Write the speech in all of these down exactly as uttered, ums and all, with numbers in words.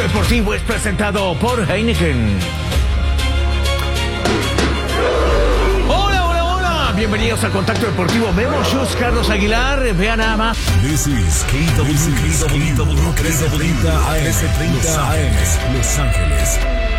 Deportivo es presentado por Heineken. Hola, hola, hola. Bienvenidos a Contacto Deportivo. Memo Schutz, Carlos Aguilar. Vean nada más. This is K W K trece treinta A M, Los Ángeles.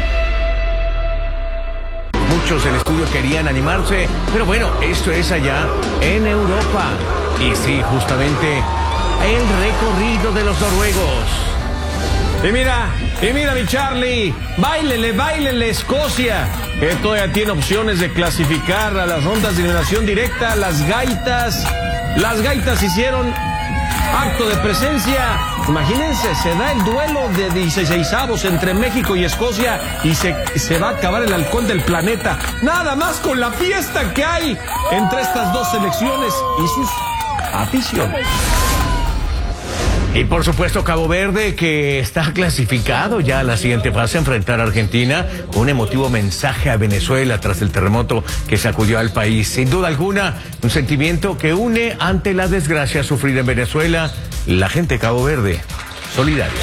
Muchos en el estudio querían animarse, pero bueno, esto es allá en Europa. Y sí, justamente el recorrido de los noruegos. Y mira, y mira mi Charlie, báilele, báilele Escocia, que todavía tiene opciones de clasificar a las rondas de eliminación directa. Las gaitas, las gaitas hicieron acto de presencia. Imagínense, se da el duelo de dieciseisavos entre México y Escocia y se, se va a acabar el halcón del planeta. Nada más con la fiesta que hay entre estas dos selecciones y sus aficiones. Y por supuesto Cabo Verde, que está clasificado ya a la siguiente fase, a enfrentar a Argentina, con un emotivo mensaje a Venezuela tras el terremoto que sacudió al país. Sin duda alguna, un sentimiento que une ante la desgracia sufrida en Venezuela, la gente de Cabo Verde, solidaria.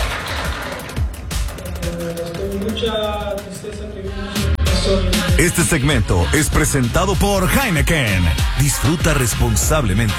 Este segmento es presentado por Heineken. Disfruta responsablemente.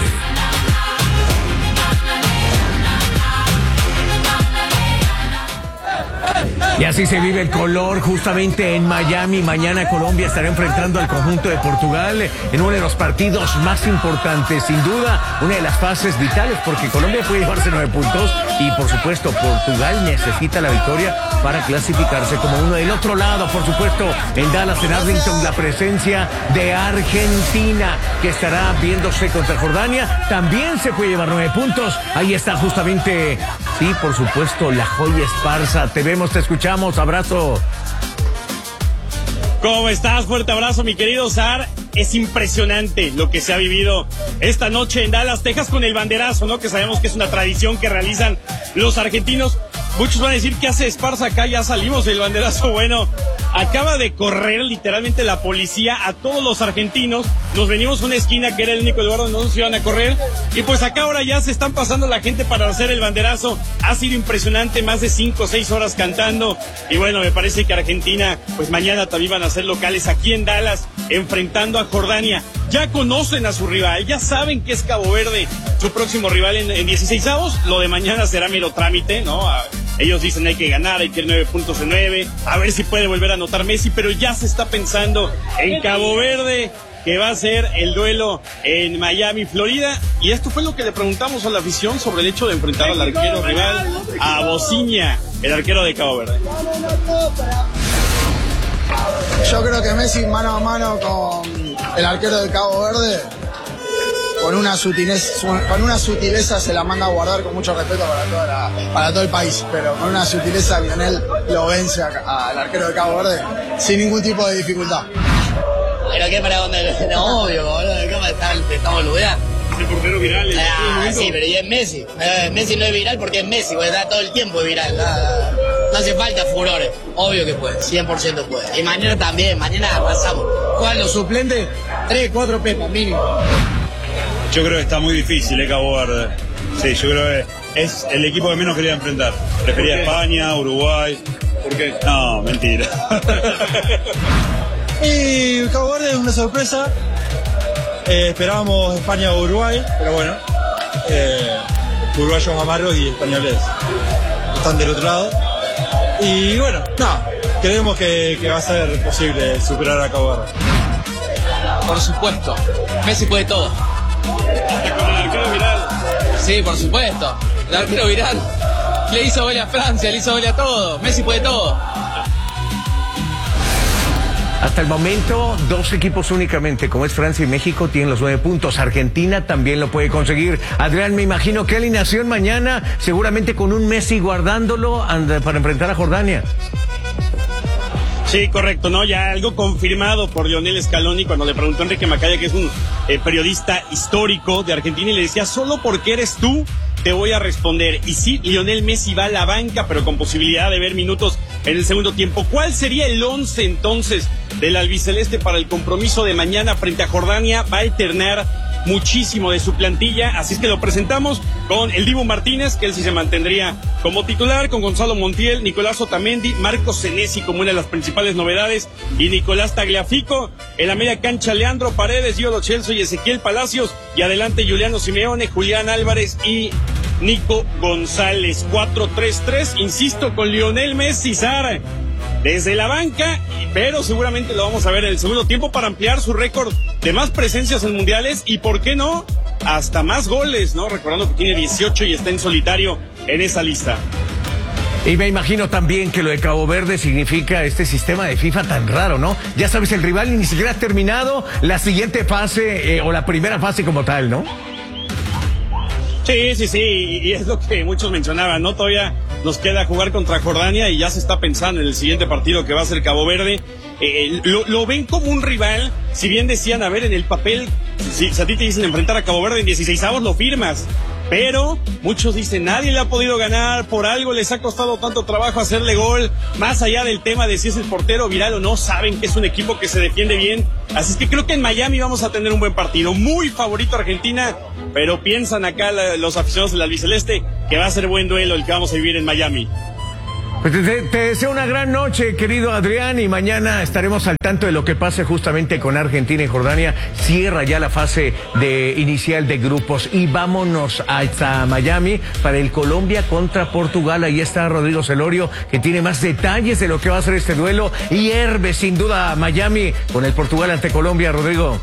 Y así se vive el color justamente en Miami. Mañana Colombia estará enfrentando al conjunto de Portugal en uno de los partidos más importantes, sin duda, una de las fases vitales, porque Colombia puede llevarse nueve puntos y por supuesto Portugal necesita la victoria para clasificarse como uno del otro lado. Por supuesto, en Dallas, en Arlington, la presencia de Argentina, que estará viéndose contra Jordania, también se puede llevar nueve puntos. Ahí está justamente, sí, por supuesto, la joya Esparza. Te vemos, te escuchamos. Abrazo. ¿Cómo estás? Fuerte abrazo, mi querido Zar. Es impresionante lo que se ha vivido esta noche en Dallas, Texas, con el banderazo, ¿no? Que sabemos que es una tradición que realizan los argentinos. Muchos van a decir, ¿qué hace Esparza acá? Ya salimos del banderazo. Bueno, acaba de correr literalmente la policía a todos los argentinos. Nos venimos a una esquina que era el único lugar donde no se iban a correr. Y pues acá ahora ya se están pasando la gente para hacer el banderazo. Ha sido impresionante, más de cinco o seis horas cantando. Y bueno, me parece que Argentina, pues mañana también van a ser locales aquí en Dallas, enfrentando a Jordania. Ya conocen a su rival, ya saben que es Cabo Verde su próximo rival en, en dieciseisavos. Lo de mañana será mero trámite, ¿no? A, ellos dicen hay que ganar, hay que ir nueve puntos de nueve, a ver si puede volver a anotar Messi, pero ya se está pensando en Cabo Verde, que va a ser el duelo en Miami, Florida. Y esto fue lo que le preguntamos a la afición sobre el hecho de enfrentar al arquero rival, a Bociña, el arquero de Cabo Verde. Yo creo que Messi mano a mano con el arquero de Cabo Verde, con una sutileza, con una sutileza se la manda a guardar, con mucho respeto para, toda la, para todo el país, pero con una sutileza Lionel lo vence al arquero de Cabo Verde sin ningún tipo de dificultad. Pero qué para dónde, no, obvio, boludo, ¿cómo está, te estamos boludeando? Es el portero viral. El ah, sí, pero y es Messi. Eh, Messi no es viral porque es Messi, porque está todo el tiempo viral. No, no, no hace falta furores. Obvio que puede, cien por ciento puede. Y mañana también, mañana pasamos. Juegan los suplentes, tres, cuatro pepas mínimo. Yo creo que está muy difícil, ¿eh, Cabo Verde? Sí, yo creo que es el equipo que menos quería enfrentar. Prefería España, Uruguay. ¿Por qué? No, mentira. Y Cabo Verde es una sorpresa. Eh, esperábamos España o Uruguay, pero bueno, eh, uruguayos amargos y españoles están del otro lado. Y bueno, no, creemos que, que va a ser posible superar a Cabo Verde. Por supuesto, Messi puede todo. Con el arquero viral. Sí, por supuesto, el arquero viral le hizo gol a Francia, le hizo gol a todo. Messi puede todo. Hasta el momento, dos equipos únicamente, como es Francia y México, tienen los nueve puntos. Argentina también lo puede conseguir. Adrián, me imagino que alineación mañana, seguramente con un Messi guardándolo para enfrentar a Jordania. Sí, correcto, ¿no? Ya algo confirmado por Lionel Scaloni cuando le preguntó a Enrique Macaya, que es un eh, periodista histórico de Argentina, y le decía, solo porque eres tú, te voy a responder. Y sí, Lionel Messi va a la banca, pero con posibilidad de ver minutos en el segundo tiempo. ¿Cuál sería el once entonces del albiceleste para el compromiso de mañana frente a Jordania? Va a alternar muchísimo de su plantilla, así es que lo presentamos con el Dibu Martínez, que él sí se mantendría como titular, con Gonzalo Montiel, Nicolás Otamendi, Marcos Senesi como una de las principales novedades, y Nicolás Tagliafico. En la media cancha, Leandro Paredes, Gio Lo Celso y Ezequiel Palacios, y adelante Juliano Simeone, Julián Álvarez y Nico González. Cuatro tres tres, insisto, con Lionel Messi, Sara, desde la banca, pero seguramente lo vamos a ver en el segundo tiempo para ampliar su récord de más presencias en mundiales y, ¿por qué no?, hasta más goles, ¿no? Recordando que tiene dieciocho y está en solitario en esa lista. Y me imagino también que lo de Cabo Verde significa este sistema de FIFA tan raro, ¿no? Ya sabes, el rival ni siquiera ha terminado la siguiente fase eh, o la primera fase como tal, ¿no? Sí, sí, sí, y es lo que muchos mencionaban, ¿no? Todavía nos queda jugar contra Jordania y ya se está pensando en el siguiente partido que va a ser Cabo Verde. Eh, lo, lo ven como un rival, si bien decían, a ver, en el papel, si, si a ti te dicen enfrentar a Cabo Verde en dieciseisavos, lo firmas. Pero muchos dicen, nadie le ha podido ganar, por algo les ha costado tanto trabajo hacerle gol, más allá del tema de si es el portero Viral o no, saben que es un equipo que se defiende bien. Así es que creo que en Miami vamos a tener un buen partido, muy favorito Argentina, pero piensan acá la, los aficionados del albiceleste que va a ser buen duelo el que vamos a vivir en Miami. Pues te, te deseo una gran noche, querido Adrián, y mañana estaremos al tanto de lo que pase justamente con Argentina y Jordania. Cierra ya la fase de inicial de grupos y vámonos hasta Miami para el Colombia contra Portugal. Ahí está Rodrigo Celorio, que tiene más detalles de lo que va a ser este duelo, y herve sin duda Miami con el Portugal ante Colombia. Rodrigo.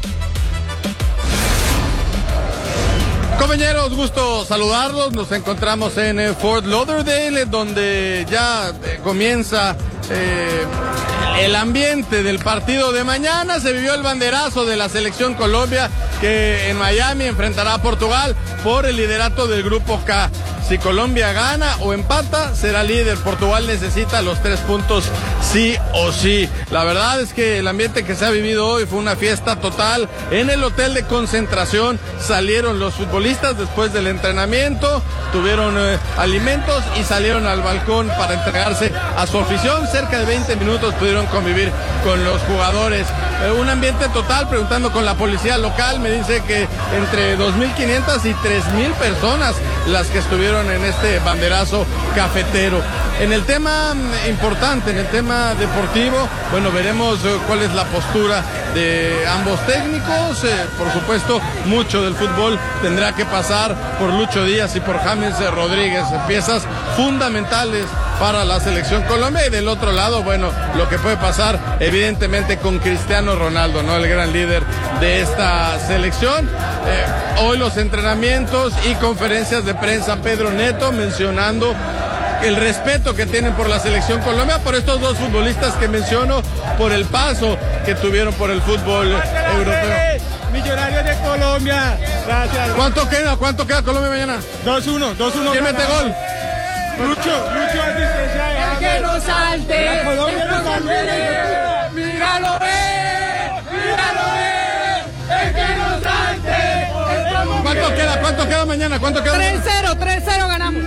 Compañeros, gusto saludarlos. Nos encontramos en eh, Fort Lauderdale, donde ya eh, comienza eh, el ambiente del partido de mañana. Se vivió el banderazo de la selección Colombia, que en Miami enfrentará a Portugal por el liderato del grupo K. Si Colombia gana o empata, será líder. Portugal necesita los tres puntos sí o sí. La verdad es que el ambiente que se ha vivido hoy fue una fiesta total. En el hotel de concentración salieron los futbolistas después del entrenamiento, tuvieron eh, alimentos y salieron al balcón para entregarse a su afición. Cerca de veinte minutos pudieron convivir con los jugadores. Eh, un ambiente total. Preguntando con la policía local, me dice que entre dos mil quinientas y tres mil personas las que estuvieron en este banderazo cafetero. En el tema importante, en el tema deportivo, bueno, veremos eh, cuál es la postura de ambos técnicos. Eh, por supuesto, mucho del fútbol tendrá que pasar por Lucho Díaz y por James Rodríguez, piezas fundamentales para la selección Colombia. Y del otro lado, bueno, lo que puede pasar evidentemente con Cristiano Ronaldo, ¿no? El gran líder de esta selección. Eh, hoy los entrenamientos y conferencias de prensa, Pedro Neto mencionando el respeto que tienen por la selección Colombia, por estos dos futbolistas que menciono, por el paso que tuvieron por el fútbol europeo. Millonarios de Colombia, gracias. ¿Cuánto queda? ¿Cuánto queda Colombia mañana? dos uno, dos uno. ¿Quién mete gol? Lucho, Lucho asistencia. El que no salte, la Colombia no salte. Míralo, ve, míralo, ve, el que no salte. ¿Cuánto queda? ¿Cuánto queda mañana? ¿Cuánto queda? tres cero, tres cero ganamos.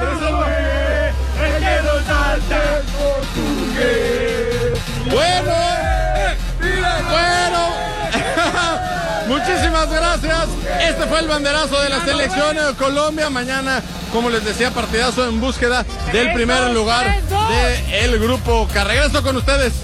El que no salte, portugués. Bueno, bueno. Muchísimas gracias. Este fue el banderazo de la selección de Colombia. Mañana, como les decía, partidazo en búsqueda del primer lugar del grupo K. Regreso con ustedes.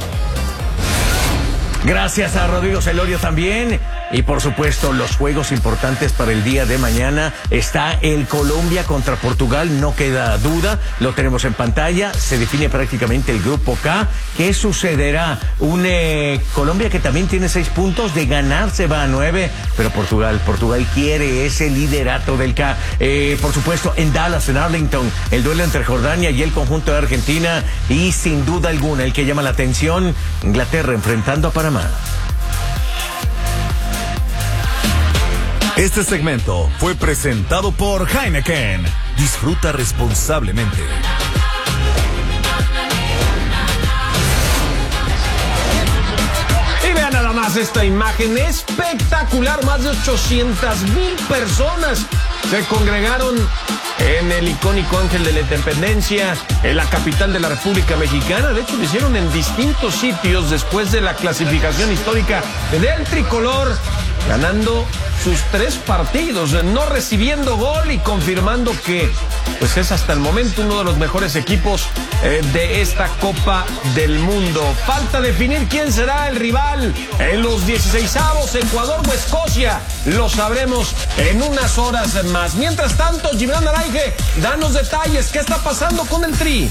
Gracias a Rodrigo Celorio también. Y por supuesto, los juegos importantes para el día de mañana. Está el Colombia contra Portugal, no queda duda. Lo tenemos en pantalla. Se define prácticamente el grupo K. ¿Qué sucederá? Un eh, Colombia que también tiene seis puntos. De ganar se va a nueve. Pero Portugal, Portugal quiere ese liderato del K. Eh, por supuesto, en Dallas, en Arlington, el duelo entre Jordania y el conjunto de Argentina. Y sin duda alguna, el que llama la atención, Inglaterra enfrentando a Panamá. Este segmento fue presentado por Heineken. Disfruta responsablemente. Y vean nada más esta imagen espectacular. Más de ochocientas mil personas se congregaron en el icónico Ángel de la Independencia, en la capital de la República Mexicana. De hecho, lo hicieron en distintos sitios después de la clasificación histórica del tricolor ganando sus tres partidos, no recibiendo gol y confirmando que pues es hasta el momento uno de los mejores equipos eh, de esta Copa del Mundo. Falta definir quién será el rival en los dieciseisavos, Ecuador o Escocia. Lo sabremos en unas horas más. Mientras tanto, Gibran Araige, danos detalles. ¿Qué está pasando con el Tri?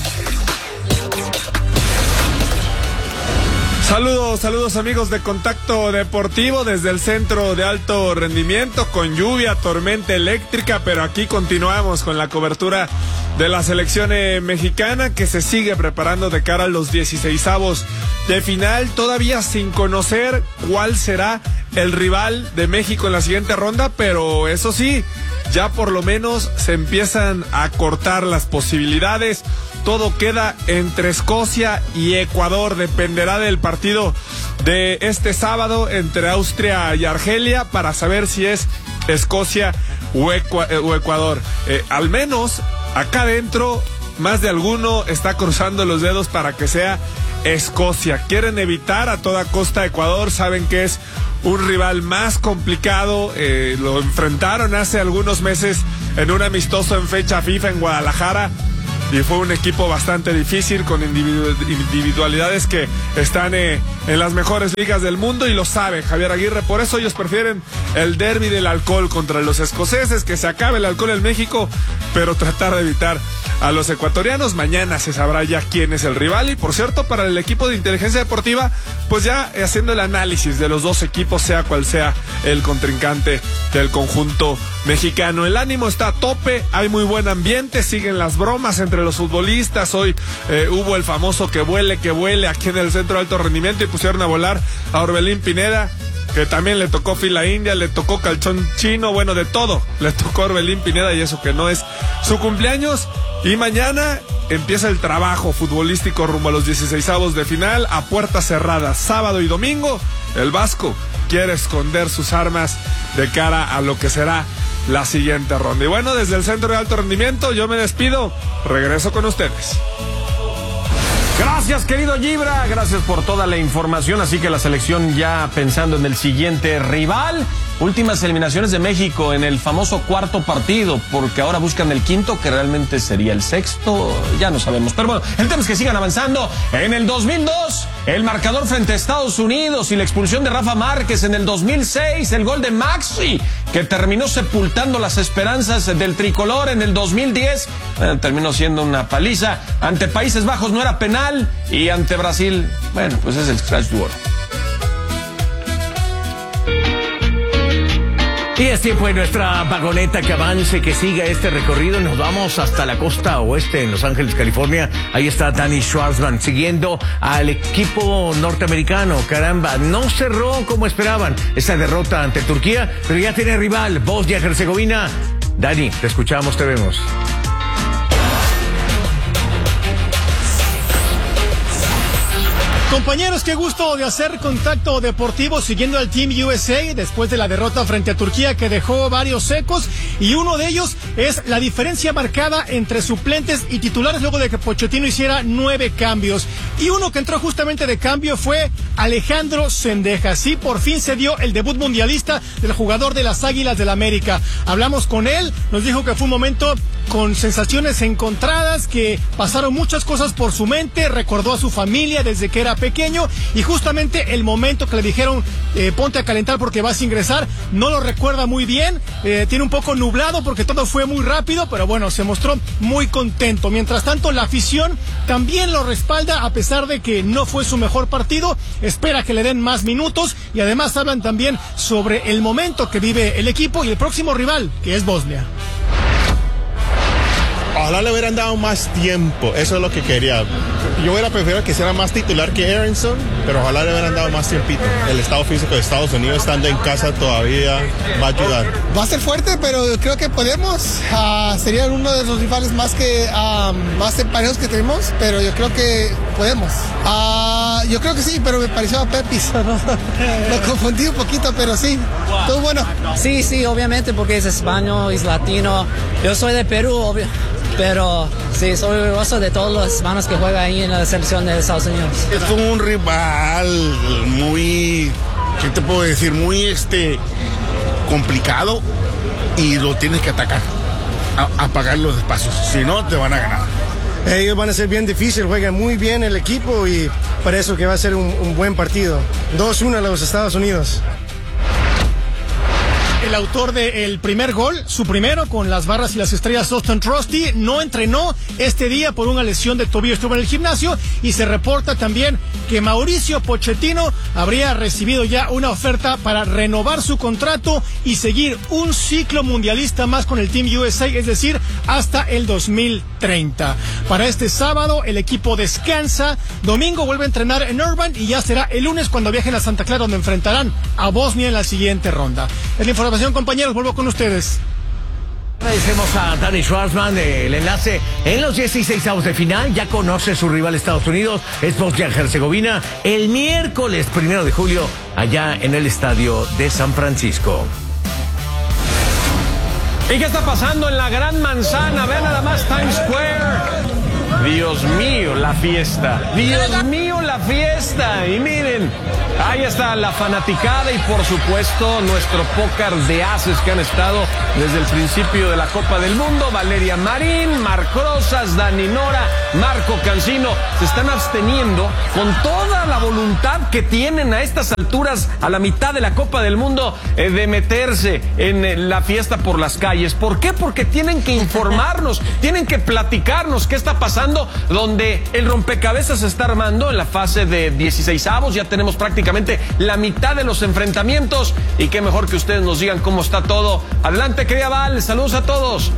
Saludos, saludos amigos de Contacto Deportivo desde el centro de alto rendimiento con lluvia, tormenta eléctrica, pero aquí continuamos con la cobertura de la selección eh, mexicana que se sigue preparando de cara a los dieciseisavos de final, todavía sin conocer cuál será el rival de México en la siguiente ronda, pero eso sí, ya por lo menos se empiezan a cortar las posibilidades. Todo queda entre Escocia y Ecuador. Dependerá del partido de este sábado entre Austria y Argelia para saber si es Escocia o, Ecua- o Ecuador. Eh, al menos acá adentro, más de alguno está cruzando los dedos para que sea Escocia. Quieren evitar a toda costa Ecuador, saben que es un rival más complicado. Eh, lo enfrentaron hace algunos meses en un amistoso en fecha FIFA en Guadalajara. Y fue un equipo bastante difícil con individu- individualidades que están eh, en las mejores ligas del mundo y lo sabe Javier Aguirre. Por eso ellos prefieren el derbi del alcohol contra los escoceses, que se acabe el alcohol en México, pero tratar de evitar a los ecuatorianos. Mañana se sabrá ya quién es el rival. Y por cierto, para el equipo de inteligencia deportiva, pues ya haciendo el análisis de los dos equipos, sea cual sea el contrincante del conjunto mexicano. El ánimo está a tope, hay muy buen ambiente, siguen las bromas entre los futbolistas. Hoy eh, hubo el famoso que vuele, que vuele aquí en el centro de alto rendimiento y pusieron a volar a Orbelín Pineda, que también le tocó fila india, le tocó calzón chino, bueno, de todo le tocó a Orbelín Pineda, y eso que no es su cumpleaños. Y mañana empieza el trabajo futbolístico rumbo a los dieciseisavos de final a puertas cerradas. Sábado y domingo, el Vasco quiere esconder sus armas de cara a lo que será la siguiente ronda. Y bueno, desde el centro de alto rendimiento yo me despido, regreso con ustedes. Gracias, querido Gibra, gracias por toda la información. Así que la selección ya pensando en el siguiente rival. Últimas eliminaciones de México en el famoso cuarto partido, porque ahora buscan el quinto, que realmente sería el sexto, ya no sabemos. Pero bueno, el tema es que sigan avanzando. En el dos mil dos, el marcador frente a Estados Unidos y la expulsión de Rafa Márquez. En el dos mil seis, el gol de Maxi, que terminó sepultando las esperanzas del tricolor. En el dos mil diez, bueno, terminó siendo una paliza. Ante Países Bajos no era penal, y ante Brasil, bueno, pues es el scratch du oro. Y es tiempo de nuestra vagoneta que avance, que siga este recorrido. Nos vamos hasta la costa oeste en Los Ángeles, California. Ahí está Danny Schwartzman siguiendo al equipo norteamericano. Caramba, no cerró como esperaban esa derrota ante Turquía, pero ya tiene rival, Bosnia-Herzegovina. Dani, te escuchamos, te vemos. Compañeros, qué gusto de hacer Contacto Deportivo siguiendo al Team U S A después de la derrota frente a Turquía, que dejó varios secos, y uno de ellos es la diferencia marcada entre suplentes y titulares luego de que Pochettino hiciera nueve cambios. Y uno que entró justamente de cambio fue Alejandro Zendejas. Sí, por fin se dio el debut mundialista del jugador de las Águilas del América. Hablamos con él, nos dijo que fue un momento con sensaciones encontradas, que pasaron muchas cosas por su mente, recordó a su familia desde que era pequeño, y justamente el momento que le dijeron eh, ponte a calentar porque vas a ingresar, no lo recuerda muy bien, eh, tiene un poco nublado porque todo fue muy rápido, pero bueno, se mostró muy contento. Mientras tanto, la afición también lo respalda, a pesar de que no fue su mejor partido, espera que le den más minutos, y además hablan también sobre el momento que vive el equipo y el próximo rival, que es Bosnia. Ojalá le hubieran dado más tiempo, eso es lo que quería. Yo hubiera preferido que sea más titular que Aronson, pero ojalá le hubieran dado más tiempito. El estado físico de Estados Unidos, estando en casa todavía, va a ayudar. Va a ser fuerte, pero creo que podemos. Uh, sería uno de los rivales más que uh, más emparejos que tenemos, pero yo creo que podemos. Uh, yo creo que sí, pero me pareció a Pepis. ¿No? Lo confundí un poquito, pero sí, todo bueno. Sí, sí, obviamente, porque es español, es latino. Yo soy de Perú, obvio. Pero sí, soy orgulloso de todos los hermanos que juegan ahí en la selección de Estados Unidos. Es un rival muy ¿qué te puedo decir? Muy este complicado y lo tienes que atacar, a, apagar los espacios, si no te van a ganar. Ellos van a ser bien difíciles, juegan muy bien el equipo y para eso que va a ser un, un buen partido. dos uno a los Estados Unidos. El autor del primer gol, su primero con las barras y las estrellas, Austin Trusty, no entrenó este día por una lesión de tobillo, estuvo en el gimnasio, y se reporta también que Mauricio Pochettino habría recibido ya una oferta para renovar su contrato y seguir un ciclo mundialista más con el Team U S A, es decir, hasta el dos mil treinta. Para este sábado el equipo descansa, domingo vuelve a entrenar en Urban y ya será el lunes cuando viajen a Santa Clara, donde enfrentarán a Bosnia en la siguiente ronda. Es la información, compañeros, vuelvo con ustedes. Agradecemos a Danny Schwartzman el enlace en los dieciseisavos de final. Ya conoce su rival Estados Unidos, es Bosnia-Herzegovina, el miércoles primero de julio, allá en el estadio de San Francisco. ¿Y qué está pasando en la Gran Manzana? Vean nada más Times Square. Dios mío, la fiesta. Dios mío, la fiesta. Y miren, ahí está la fanaticada y por supuesto nuestro pócar de ases que han estado desde el principio de la Copa del Mundo. Valeria Marín, Marc Rosas, Dani Nora, Marco Cancino. Se están absteniendo con toda la voluntad que tienen a estas alturas, a la mitad de la Copa del Mundo, eh, de meterse en eh, la fiesta por las calles. ¿Por qué? Porque tienen que informarnos, tienen que platicarnos qué está pasando, donde el rompecabezas se está armando en la fase de dieciseisavos. Ya tenemos prácticamente la mitad de los enfrentamientos y qué mejor que ustedes nos digan cómo está todo. Adelante, querida Val, saludos a todos.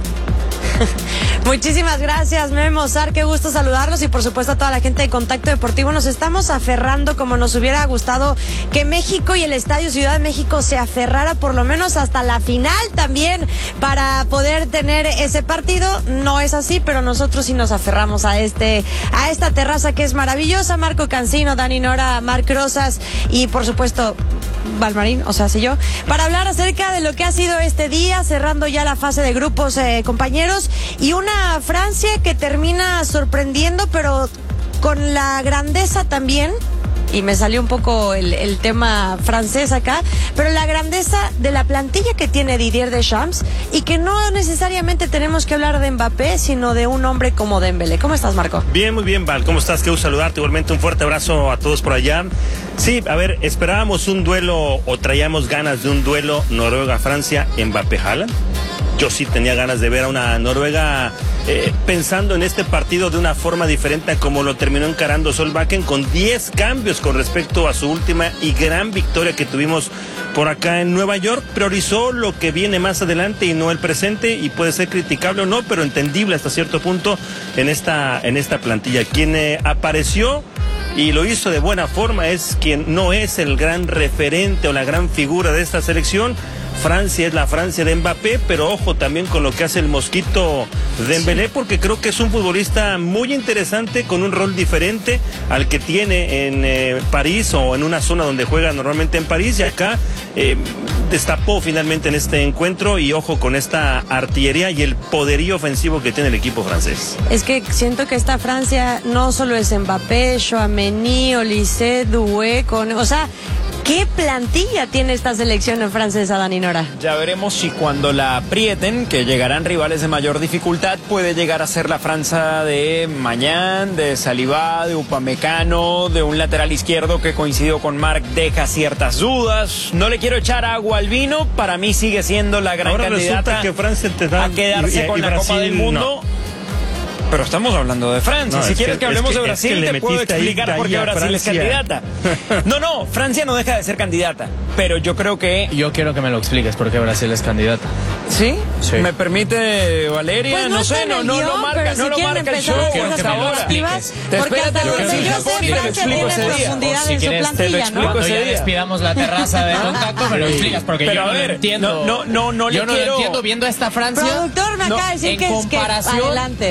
Muchísimas gracias, Memo, Sar, qué gusto saludarlos y por supuesto a toda la gente de Contacto Deportivo. Nos estamos aferrando como nos hubiera gustado que México y el Estadio Ciudad de México se aferrara por lo menos hasta la final también para poder tener ese partido. No es así, pero nosotros sí nos aferramos a este a esta terraza que es maravillosa. Marco Cancino, Dani Nora, Marc Rosas y por supuesto Valmarín, o sea, sí yo, para hablar acerca de lo que ha sido este día, cerrando ya la fase de grupos, eh, compañeros, y una Francia que termina sorprendiendo, pero con la grandeza también, y me salió un poco el, el tema francés acá, pero la grandeza de la plantilla que tiene Didier Deschamps, y que no necesariamente tenemos que hablar de Mbappé, sino de un hombre como Dembélé. ¿Cómo estás, Marco? Bien, muy bien, Val. ¿Cómo estás? Qué gusto saludarte. Igualmente un fuerte abrazo a todos por allá. Sí, a ver, esperábamos un duelo o traíamos ganas de un duelo Noruega-Francia, Mbappé-Haaland. Yo sí tenía ganas de ver a una Noruega eh, pensando en este partido de una forma diferente a como lo terminó encarando Solbakken, con diez cambios con respecto a su última y gran victoria que tuvimos por acá en Nueva York. Priorizó lo que viene más adelante y no el presente, y puede ser criticable o no, pero entendible hasta cierto punto en esta, en esta plantilla. Quien eh, apareció y lo hizo de buena forma es quien no es el gran referente o la gran figura de esta selección. Francia es la Francia de Mbappé, pero ojo también con lo que hace el mosquito Dembélé, porque creo que es un futbolista muy interesante, con un rol diferente al que tiene en eh, París, o en una zona donde juega normalmente en París, y acá eh, destapó finalmente en este encuentro. Y ojo con esta artillería y el poderío ofensivo que tiene el equipo francés. Es que siento que esta Francia no solo es Mbappé, Chouameni, Olise, Doué, con, o sea, ¿qué plantilla tiene esta selección francesa, Dani Nora? Ya veremos si cuando la aprieten, que llegarán rivales de mayor dificultad, puede llegar a ser la Francia de Mañán, de Saliba, de Upamecano, de un lateral izquierdo que coincidió con Marc deja ciertas dudas. No le quiero echar agua al vino, para mí sigue siendo la gran Ahora candidata que Francia te da, a quedarse y, y, con y la Brasil, Copa del Mundo. No. Pero estamos hablando de Francia. No, si quieres que, que hablemos es que, de Brasil, es que te puedo explicar por qué Brasil es candidata. No, no, Francia no deja de ser candidata. Pero yo creo que... Yo quiero que me lo expliques por qué Brasil es candidata. ¿Sí? Sí. ¿Me permite, Valeria? Pues no, no sé, no, no, guión, no marca, si no lo marca el show hasta ahora. Te espérate a Brasil, Japón y te lo explico ese día. Si quieres, te lo explico ese ya día. despidamos la terraza de Contacto, me lo explicas, porque Pero yo a no ver, lo entiendo. No, no, no, no le yo no quiero... lo entiendo viendo a esta Francia. Productor me no, acaba de decir en que es que comparación, adelante. En que comparación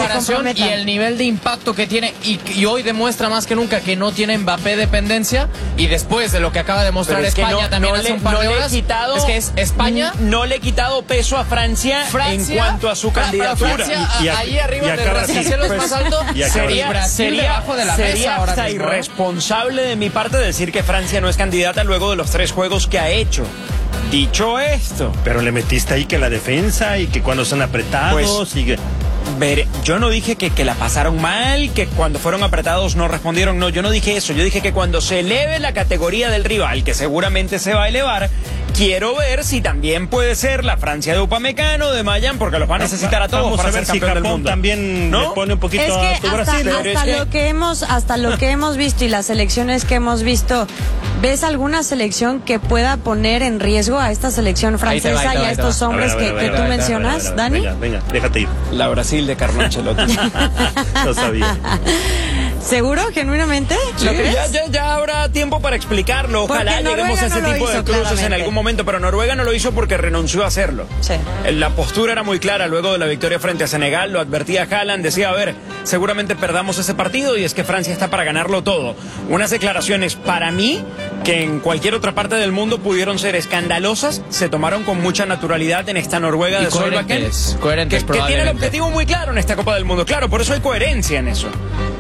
comparación y el nivel de impacto que tiene y, y hoy demuestra más que nunca que no tiene Mbappé dependencia y después de lo que acaba de mostrar es España no, también no hace le, un par de no horas, le he quitado, es que es España no le he quitado peso a Francia, Francia en cuanto a su candidatura. Francia, y, y a, ahí arriba del rascacielos pues, más alto sería, Brasil sería, debajo de la sería mesa ahora hasta mismo, ¿eh? irresponsable de mi parte decir que Francia no es candidata luego de los tres juegos que ha hecho. Dicho esto, pero le metiste ahí que la defensa y que cuando son apretados pues, y que... Ver, yo no dije que, que la pasaron mal, que cuando fueron apretados no respondieron, no, yo no dije eso, yo dije que cuando se eleve la categoría del rival, que seguramente se va a elevar, quiero ver si también puede ser la Francia de Upamecano, de Mayan, porque los va a necesitar a todos. Vamos para a ver ser si campeón Japón del mundo. también ¿No? le pone un poquito es que a tu hasta, Brasil. hasta es que... lo que hemos hasta lo que hemos visto y las selecciones que hemos visto, ¿ves alguna selección que pueda poner en riesgo a esta selección francesa va, y a estos hombres a ver, a ver, que, a ver, que tú mencionas, Dani? Venga, venga, déjate ir. La Brasil de Carlo Ancelotti. No sabía. ¿Seguro? ¿Genuinamente? Sí, ¿Lo crees? Ya, ya, ya habrá tiempo para explicarlo. Ojalá porque lleguemos Noruega a ese no tipo hizo, de cruces claramente. en algún momento, pero Noruega no lo hizo porque renunció a hacerlo. Sí. La postura era muy clara luego de la victoria frente a Senegal, lo advertía Haaland, decía, a ver, seguramente perdamos ese partido y es que Francia está para ganarlo todo. Unas declaraciones para mí que en cualquier otra parte del mundo pudieron ser escandalosas, se tomaron con mucha naturalidad en esta Noruega y de Solbakken, coherentes, que, que tiene el objetivo muy claro en esta Copa del Mundo. Claro, por eso hay coherencia en eso.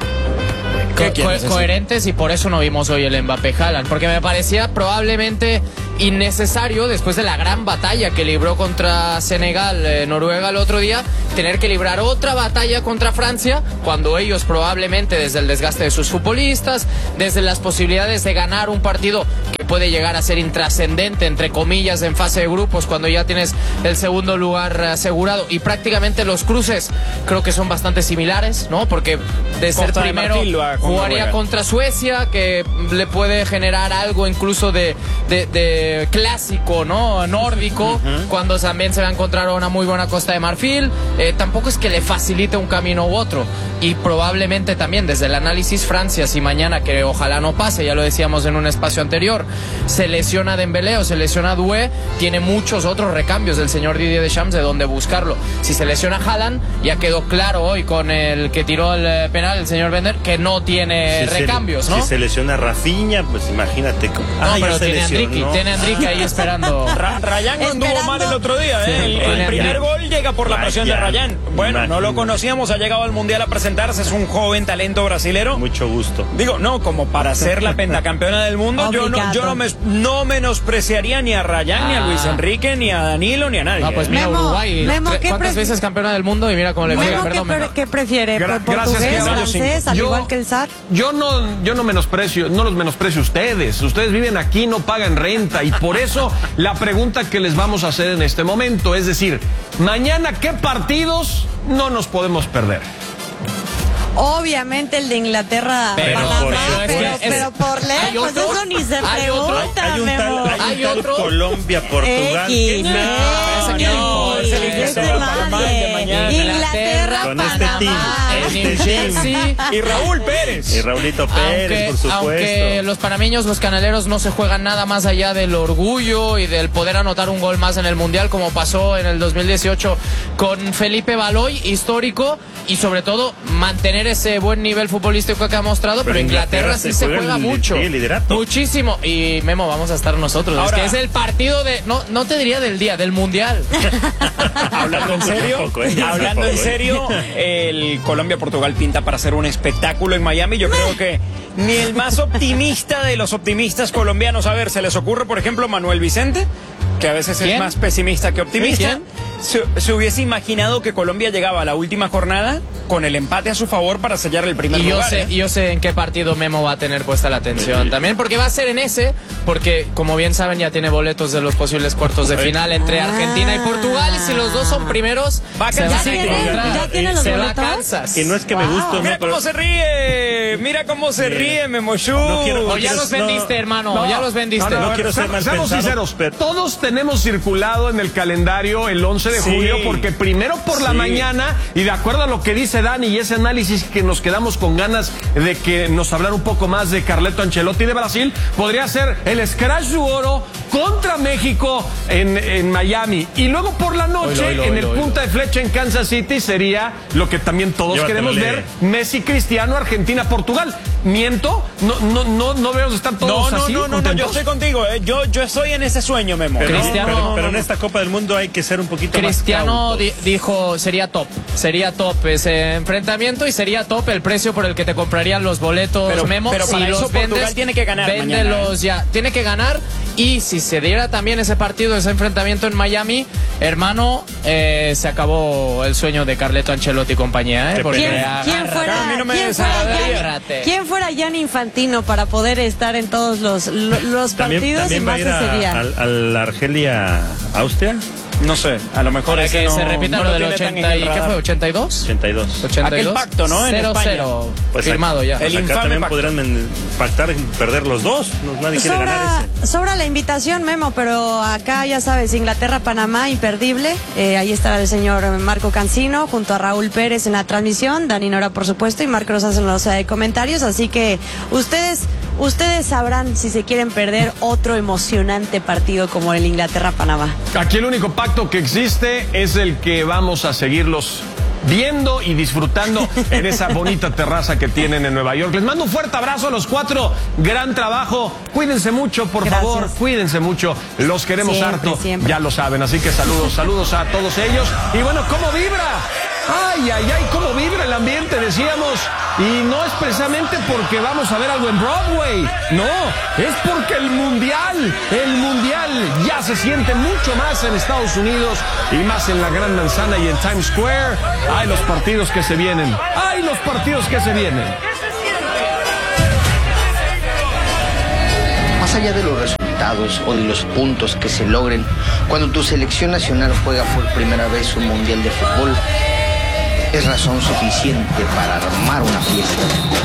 Co co coherentes y por eso no vimos hoy el Mbappé Haaland, porque me parecía probablemente innecesario después de la gran batalla que libró contra Senegal, eh, Noruega el otro día, tener que librar otra batalla contra Francia cuando ellos probablemente desde el desgaste de sus futbolistas, desde las posibilidades de ganar un partido que puede llegar a ser intrascendente entre comillas en fase de grupos cuando ya tienes el segundo lugar asegurado y prácticamente los cruces creo que son bastante similares, ¿no? Porque de ser Costa de primero Marfil va con jugaría Noruega. contra Suecia, que le puede generar algo incluso de, de, de clásico, ¿no? Nórdico, uh-huh. cuando también se va a encontrar una muy buena Costa de Marfil. Eh, tampoco es que le facilite un camino u otro. Y probablemente también desde el análisis Francia, si mañana, que ojalá no pase, ya lo decíamos en un espacio anterior, se lesiona Dembélé o se lesiona Doué, tiene muchos otros recambios del señor Didier Deschamps de dónde buscarlo. Si se lesiona Haaland, ya quedó claro hoy con el que tiró el penal, el señor Bender, que no tiene si recambios, se, ¿no? Si se lesiona Rafinha, pues imagínate. No, ah, pero tiene Andrique, ¿no? tiene Andrique ahí esperando. Ra Rayán no anduvo mal el otro día, ¿eh? El, el primer gol llega por la Ryan. presión de Rayán. Bueno, Imagínate. no lo conocíamos, ha llegado al Mundial a presentarse, es un joven talento brasilero. Mucho gusto. Digo, no, como para ser la pentacampeona del mundo, yo no, yo no, me, no menospreciaría ni a Rayán, ah. ni a Luis Enrique, ni a Danilo, ni a nadie. No, pues mira, Memo, Uruguay, Memo, ¿cuántas veces campeona del mundo? Y mira cómo le juega, perdón. ¿Qué, ¿Qué prefiere? Gra ¿Portugués, gracias, francés, al yo, igual que el S A R? Yo no, yo no menosprecio, no los menosprecio ustedes. Ustedes viven aquí, no pagan renta. Y por eso la pregunta que les vamos a hacer en este momento, es decir, mañana, ¿qué partidos no nos podemos perder? Obviamente el de Inglaterra, pero, Panamá, por, pero, es, pero por lejos, eso ni se hay pregunta, otro, hay un Memo. tal, hay Hay un tal otro. Colombia, Portugal. X, no, no, no, es el ese Inglaterra, nadie. Inglaterra, con este Panamá. team, este team. Y Raúl Pérez. Y Raulito Pérez, aunque, por supuesto. Aunque los panameños, los canaleros, no se juegan nada más allá del orgullo y del poder anotar un gol más en el Mundial, como pasó en el dos mil dieciocho con Felipe Baloy, histórico, y sobre todo mantener ese buen nivel futbolístico que ha mostrado, pero, pero Inglaterra, Inglaterra sí se juega, juega el, mucho. Sí, el liderato. Muchísimo. Y Memo, vamos a estar nosotros. Ahora, es que es el partido de, no, no te diría del día, del Mundial. Hablando en serio, poco, eh, hablando en serio, el Colombia-Portugal pinta para hacer un espectáculo en Miami. Yo creo que ni el más optimista de los optimistas colombianos, a ver, se les ocurre, por ejemplo, Manuel Vicente, que a veces ¿Quién? es más pesimista que optimista. Se, se hubiese imaginado que Colombia llegaba a la última jornada con el empate a su favor para sellar el primer y yo lugar. Sé, ¿eh? Y yo sé en qué partido Memo va a tener puesta la atención también, porque va a ser en ese, porque como bien saben ya tiene boletos de los posibles cuartos de final entre Argentina y Portugal, y si los dos son primeros, va a se va ¿Ya tiene, ¿ya tiene los se boletos? va a Kansas. Que no es que wow. me guste. Mira no, cómo pero... se ríe, mira cómo se ríe, Memoshu. No quiero, no o ya los vendiste, no, hermano, no, ya los vendiste. No, no, no quiero ser mal Seamos pensado, sinceros, pero... todos tenemos circulado en el calendario el once de sí. julio, porque primero por sí. la mañana, y de acuerdo a lo que dice Dani y ese análisis que nos quedamos con ganas de que nos hablara un poco más de Carleto Ancelotti de Brasil, podría ser el Scratch du Oro contra México en, en Miami. Y luego por la noche, Oilo, oilo, en oilo, el oilo. punta de flecha en Kansas City, sería lo que también todos Llévatelo, queremos lee. ver: Messi, Cristiano, Argentina, Portugal. ¿Miento? No, no, no, no debemos estar No, todos no, así. no, no, no, contentos. yo estoy contigo, eh. yo, yo estoy en ese sueño, Memo. Pero, Cristiano- pero- no, pero no, en no. esta Copa del Mundo hay que ser un poquito Cristiano más di- cautos. dijo sería top, sería top ese enfrentamiento y sería top el precio por el que te comprarían los boletos, Pero- Memo. pero para si eso los Portugal vendes, tiene que ganar véndelos ya, tiene que ganar. Y si se diera también ese partido, ese enfrentamiento en Miami, hermano, eh, se acabó el sueño de Carleto Ancelotti y compañía, ¿eh? Qué Porque ¿Quién, agárrate. quién fuera, A mí no me quién fuera desagradaría. Gianni- quién fuera Gianni Infantino para poder estar en todos los, lo- los También, partidos también y va a más ir a, ese día? al- al Argelia-Austria. No sé, a lo mejor Para ese que no- se repita no lo del tiene tan en ochenta el y, ¿qué radar. fue? ¿ochenta y dos? ochenta y dos. ochenta y dos. Aquel pacto, ¿no? En cero España. cero, Pues firmado ya. Pues El acá infame también pacto. podrían men- pactar en perder los dos. No, nadie quiere ganar Sobra, ese. sobra la invitación, Memo, pero acá ya sabes, Inglaterra-Panamá, imperdible. Eh, ahí estará el señor Marco Cancino junto a Raúl Pérez en la transmisión, Dani Nora, por supuesto, y Marco Rosas en los eh, comentarios. Así que ustedes, ustedes sabrán si se quieren perder otro emocionante partido como el Inglaterra-Panamá. Aquí el único pacto que existe es el que vamos a seguirlos viendo y disfrutando en esa bonita terraza que tienen en Nueva York. Les mando un fuerte abrazo a los cuatro. Gran trabajo. Cuídense mucho, por Gracias. favor. Cuídense mucho. Los queremos Siempre, harto. siempre. Ya lo saben. Así que saludos, saludos a todos ellos. Y bueno, ¿cómo vibra? Ay, ay, ay, cómo vibra el ambiente, decíamos. Y no es precisamente porque vamos a ver algo en Broadway. No, es porque el Mundial, el Mundial ya se siente mucho más en Estados Unidos y más en la Gran Manzana y en Times Square. Ay, los partidos que se vienen. Ay, los partidos que se vienen. Más allá de los resultados o de los puntos que se logren, cuando tu selección nacional juega por primera vez un mundial de fútbol, es razón suficiente para armar una fiesta.